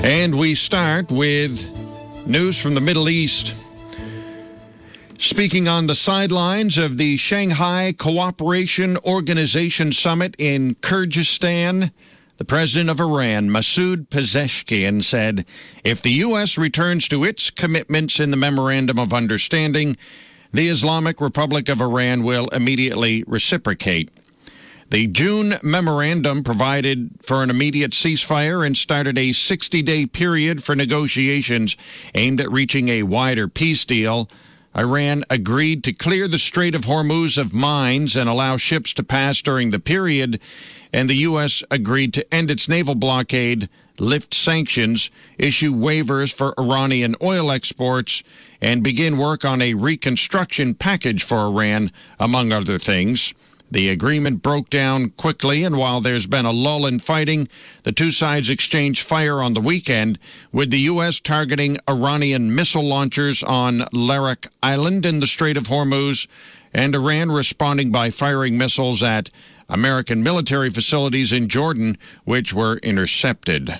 And we start with news from the Middle East. Speaking on the sidelines of the Shanghai Cooperation Organization Summit in Kyrgyzstan, the president of Iran, Masoud Pezeshkian, said if the U.S. returns to its commitments in the Memorandum of Understanding, the Islamic Republic of Iran will immediately reciprocate. The June memorandum provided for an immediate ceasefire and started a 60-day period for negotiations aimed at reaching a wider peace deal. Iran agreed to clear the Strait of Hormuz of mines and allow ships to pass during the period, and the U.S. agreed to end its naval blockade, lift sanctions, issue waivers for Iranian oil exports, and begin work on a reconstruction package for Iran, among other things. The agreement broke down quickly, and while there's been a lull in fighting, the two sides exchanged fire on the weekend, with the U.S. targeting Iranian missile launchers on Larak Island in the Strait of Hormuz, and Iran responding by firing missiles at American military facilities in Jordan, which were intercepted.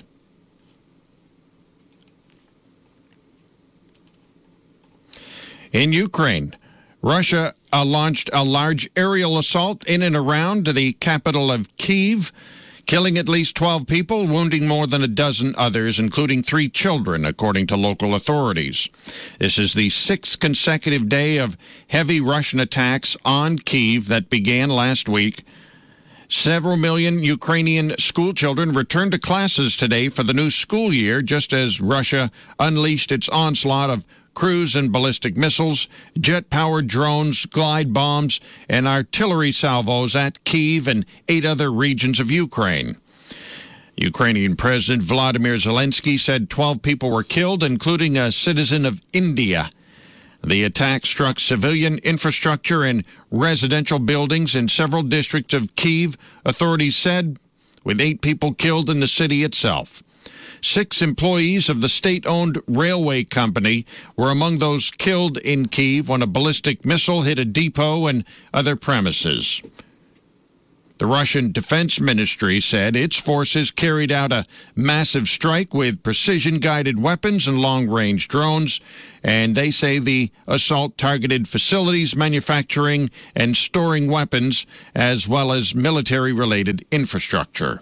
In Ukraine, Russia launched a large aerial assault in and around the capital of Kyiv, killing at least 12 people, wounding more than a dozen others, including 3 children, according to local authorities. This is the 6th consecutive day of heavy Russian attacks on Kyiv that began last week. Several million Ukrainian school children returned to classes today for the new school year, just as Russia unleashed its onslaught of cruise and ballistic missiles, jet-powered drones, glide bombs, and artillery salvos at Kyiv and 8 other regions of Ukraine. Ukrainian President Vladimir Zelensky said 12 people were killed, including a citizen of India. The attack struck civilian infrastructure and residential buildings in several districts of Kyiv, authorities said, with 8 people killed in the city itself. 6 employees of the state-owned railway company were among those killed in Kyiv when a ballistic missile hit a depot and other premises. The Russian Defense Ministry said its forces carried out a massive strike with precision-guided weapons and long-range drones, and they say the assault targeted facilities manufacturing and storing weapons as well as military-related infrastructure.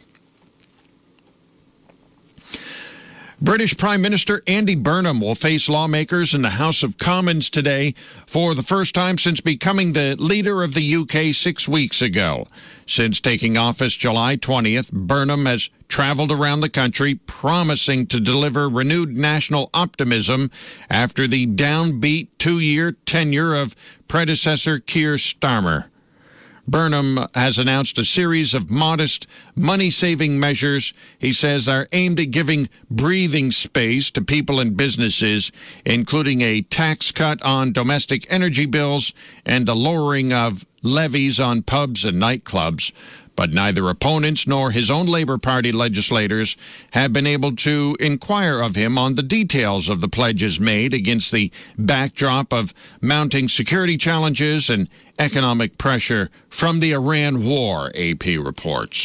British Prime Minister Andy Burnham will face lawmakers in the House of Commons today for the first time since becoming the leader of the UK 6 weeks ago. Since taking office July 20th, Burnham has traveled around the country promising to deliver renewed national optimism after the downbeat 2-year tenure of predecessor Keir Starmer. Burnham has announced a series of modest money-saving measures he says are aimed at giving breathing space to people and businesses, including a tax cut on domestic energy bills and the lowering of levies on pubs and nightclubs. But neither opponents nor his own Labour Party legislators have been able to inquire of him on the details of the pledges made against the backdrop of mounting security challenges and economic pressure from the Iran war, AP reports.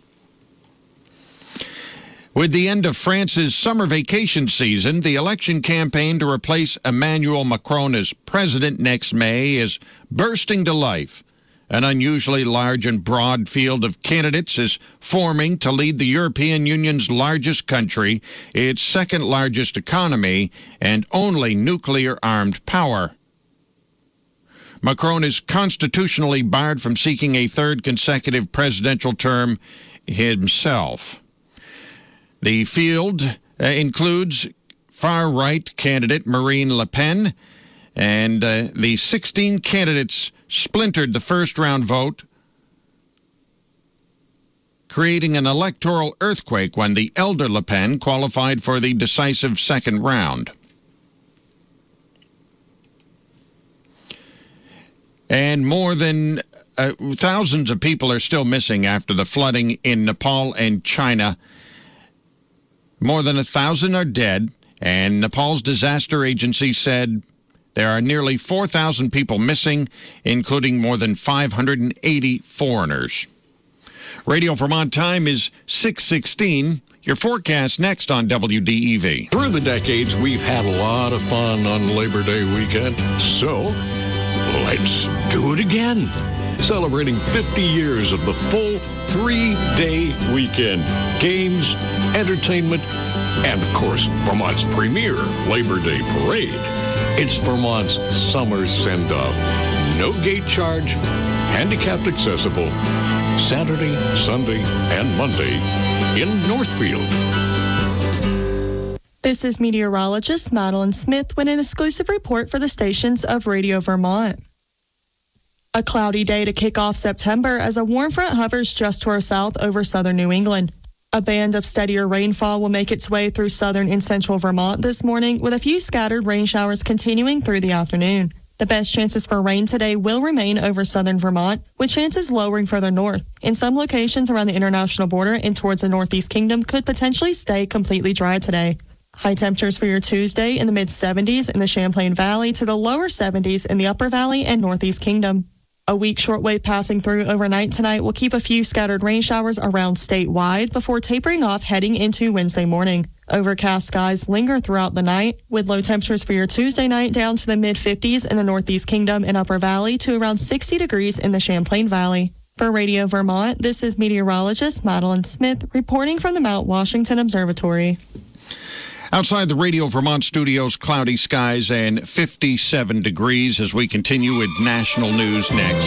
With the end of France's summer vacation season, the election campaign to replace Emmanuel Macron as president next May is bursting to life. An unusually large and broad field of candidates is forming to lead the European Union's largest country, its second largest economy, and only nuclear-armed power. Macron is constitutionally barred from seeking a 3rd consecutive presidential term himself. The field includes far-right candidate Marine Le Pen, and the 16 candidates splintered the first-round vote, creating an electoral earthquake when the elder Le Pen qualified for the decisive second round. And more than thousands of people are still missing after the flooding in Nepal and China. More than 1,000 are dead, and Nepal's disaster agency said there are nearly 4,000 people missing, including more than 580 foreigners. Radio Vermont time is 6:16. Your forecast next on WDEV. Through the decades, we've had a lot of fun on Labor Day weekend, so let's do it again. Celebrating 50 years of the full 3-day weekend. Games, entertainment, and, of course, Vermont's premier Labor Day parade. It's Vermont's summer send-off. No gate charge, handicapped accessible, Saturday, Sunday, and Monday in Northfield. This is meteorologist Madeline Smith with an exclusive report for the stations of Radio Vermont. A cloudy day to kick off September as a warm front hovers just to our south over southern New England. A band of steadier rainfall will make its way through southern and central Vermont this morning, with a few scattered rain showers continuing through the afternoon. The best chances for rain today will remain over southern Vermont, with chances lowering further north. In some locations around the international border and towards the Northeast Kingdom could potentially stay completely dry today. High temperatures for your Tuesday in the mid-70s in the Champlain Valley to the lower 70s in the Upper Valley and Northeast Kingdom. A weak shortwave passing through overnight tonight will keep a few scattered rain showers around statewide before tapering off heading into Wednesday morning. Overcast skies linger throughout the night, with low temperatures for your Tuesday night down to the mid-50s in the Northeast Kingdom and Upper Valley to around 60 degrees in the Champlain Valley. For Radio Vermont, this is meteorologist Madeline Smith reporting from the Mount Washington Observatory. Outside the Radio Vermont studios, cloudy skies and 57 degrees as we continue with national news next.